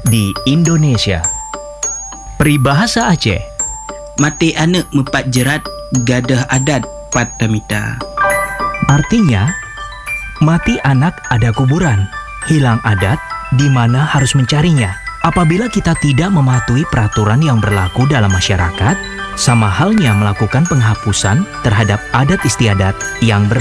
di Indonesia. Peribahasa Aceh. Mati anak mepat jerat, gadah adat patamita. Artinya, mati anak ada kuburan, hilang adat di mana harus mencarinya. Apabila kita tidak mematuhi peraturan yang berlaku dalam masyarakat, sama halnya melakukan penghapusan terhadap adat istiadat yang